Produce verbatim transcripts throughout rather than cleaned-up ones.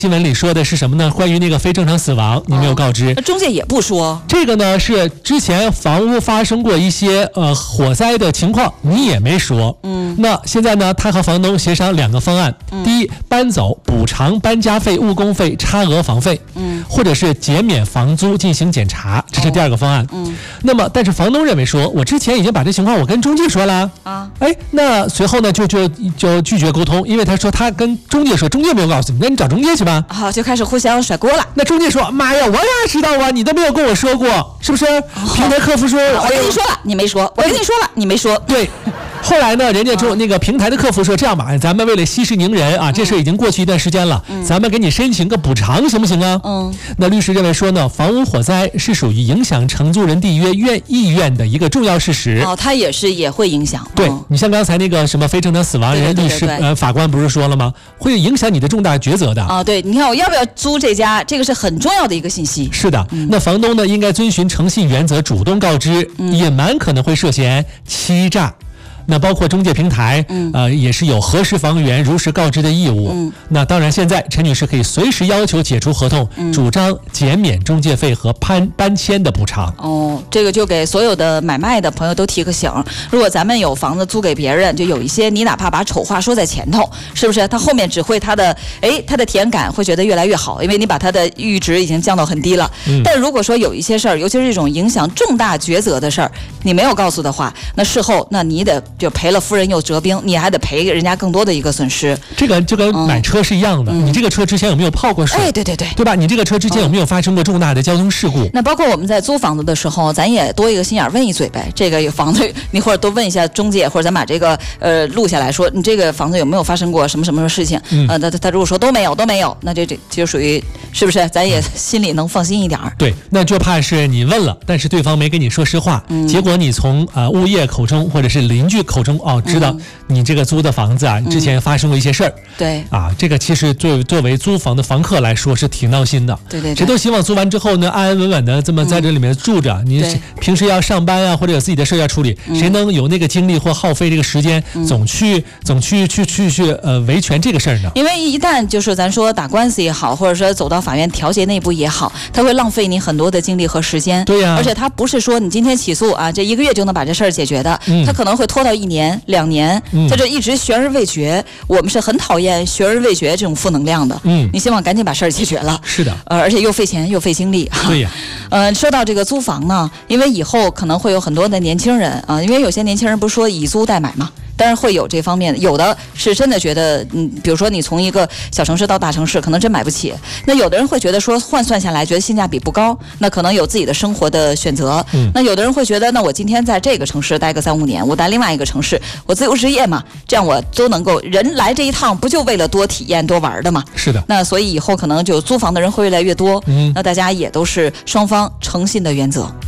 新闻里说的是什么呢？关于那个非正常死亡，你没有告知。 哦、中介也不说。 这个呢是之前房屋发生过一些呃火灾的情况，你也没说。嗯。那现在呢，他和房东协商两个方案：嗯、第一，搬走补偿搬家费、误工费、差额房费，嗯，或者是减免房租进行检查，这是第二个方案。哦、嗯。那么，但是房东认为说，我之前已经把这情况我跟中介说了啊，哎，那随后呢就就就拒绝沟通，因为他说他跟中介说，中介没有告诉你，那你找中介去吧。 好、哦，就开始互相甩锅了。 那中介说：“妈呀，我哪知道啊？你都没有跟我说过，是不是？”哦、平台客服说：“ 我跟你说了，你没说；我跟你说了，你没说。” 对。后来呢，人家就那个平台的客服说：“这样吧，咱们为了息事宁人啊，这事已经过去一段时间了，嗯、咱们给你申请个补偿，行不行啊？”嗯。那律师认为说呢，房屋火灾是属于影响承租人缔约愿意愿的一个重要事实。 哦，它也是也会影响。 对、 嗯、 你像刚才那个什么非正常死亡，人律师呃法官不是说了吗？会影响你的重大抉择的。 啊，对，你看我要不要租这家，这个是很重要的一个信息。 是的，嗯、那房东呢应该遵循诚信原则，主动告知，嗯、隐瞒可能会涉嫌欺诈。那包括中介平台，嗯、呃，也是有核实房源、如实告知的义务。嗯、那当然，现在陈女士可以随时要求解除合同，嗯、主张减免中介费和搬搬迁的补偿。 哦，这个就给所有的买卖的朋友都提个醒：如果咱们有房子租给别人，就有一些你哪怕把丑话说在前头，是不是？他后面只会他的哎他的体验感会觉得越来越好，因为你把他的阈值已经降到很低了。嗯、但如果说有一些事儿，尤其是这种影响重大抉择的事儿，你没有告诉的话，那事后那你得。就赔了夫人又折兵，你还得赔人家更多的一个损失。 这个就跟买车是一样的，嗯、你这个车之前有没有泡过水？ 哎，对对对， 对吧？你这个车之前有没有发生过重大的交通事故？ 那包括我们在租房子的时候，咱也多一个心眼问一嘴呗。这个房子，你或者多问一下中介，或者咱把这个呃录下来说，你这个房子有没有发生过什么什么事情？嗯、呃，他他如果说都没有，都没有，那这这就属于是不是？咱也心里能放心一点。 对，那就怕是你问了，但是对方没跟你说实话，嗯、结果你从呃物业口中或者是邻居口中哦知道你这个租的房子啊，之前发生过一些事儿、嗯。对啊，这个其实作为作为租房的房客来说是挺闹心的。 对对对， 谁都希望租完之后呢，安安稳稳的这么在这里面住着。嗯、你平时要上班啊，或者有自己的事要处理，嗯、谁能有那个精力或耗费这个时间，嗯、总去总去去去去呃维权这个事儿呢？ 因为一旦就是咱说打官司也好，或者说走到法院调解那一步也好，它会浪费你很多的精力和时间。 对呀、啊， 而且它不是说你今天起诉啊，这一个月就能把这事儿解决的，嗯、它可能会拖到一年、两年。嗯在这一直悬而未决，我们是很讨厌悬而未决这种负能量的。嗯，你希望赶紧把事儿解决了。 是的， 呃，而且又费钱又费精力。 对呀。 呃，说到这个租房呢，因为以后可能会有很多的年轻人啊、呃，因为有些年轻人不是说以租代买嘛。当然会有这方面的，有的是真的觉得，嗯，比如说你从一个小城市到大城市，可能真买不起。那有的人会觉得说换算下来，觉得性价比不高，那可能有自己的生活的选择。嗯，那有的人会觉得，那我今天在这个城市待个三五年，我待另外一个城市，我自由职业嘛，这样我都能够。人来这一趟不就为了多体验多玩的嘛？ 是的。 那所以以后可能就租房的人会越来越多。嗯，那大家也都是双方诚信的原则。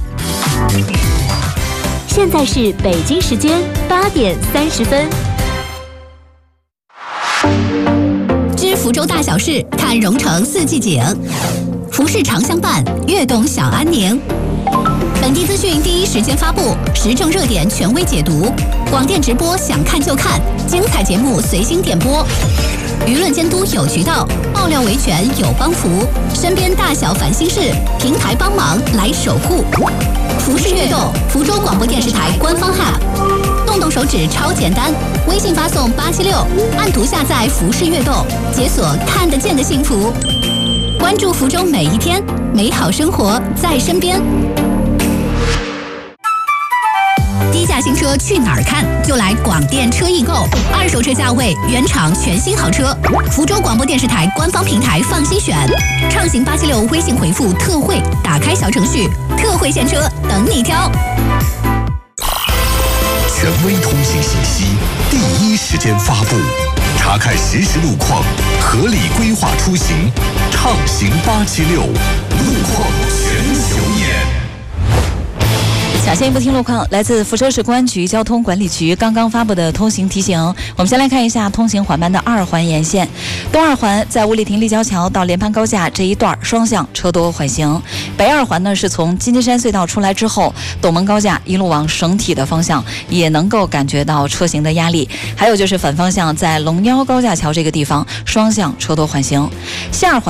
现在是北京时间八点三十分。 知福州大小事，看蓉城四季景。服饰常相伴，悦动小安宁。本地资讯第一时间发布，时政热点权威解读。广电直播，想看就看，精彩节目随心点播。舆论监督有渠道，爆料维权有帮扶。身边大小烦心事，平台帮忙来守护。服饰悦动，福州广播电视台官方 App， 动动手指超简单，微信发送八七六，按图下载服饰悦动，解锁看得见的幸福。关注福州每一天，美好生活在身边。低价新车去哪儿看？就来广电车易购，二手车价位，原厂全新好车。福州广播电视台官方平台放心选，畅行八七六微信回复特惠，打开小程序，特惠现车等你挑。 权威通信信息，第一时间发布，查看实时路况，合理规划出行，畅行八七六，路况全球眼。 抢先一步听路况，来自福州市公安局交通管理局刚刚发布的通行提醒。我们先来看一下通行缓慢的二环沿线，东二环在五里亭立交桥到联攀高架这一段双向车多缓行，北二环呢是从金鸡山隧道出来之后，斗门高架一路往省体的方向也能够感觉到车行的压力。还有就是反方向在龙腰高架桥这个地方双向车多缓行，下二环